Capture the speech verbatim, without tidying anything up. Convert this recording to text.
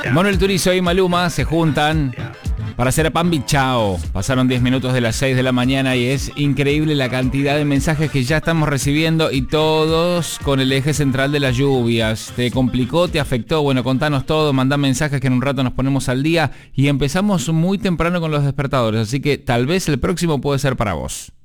Manuel Turizo y Maluma se juntan para hacer Pambi Chao. Pasaron diez minutos de las seis de la mañana y es increíble la cantidad de mensajes que ya estamos recibiendo y todos con el eje central de las lluvias. ¿Te complicó? ¿Te afectó? Bueno, contanos todo, mandá mensajes que en un rato nos ponemos al día y empezamos muy temprano con los despertadores, así que tal vez el próximo puede ser para vos.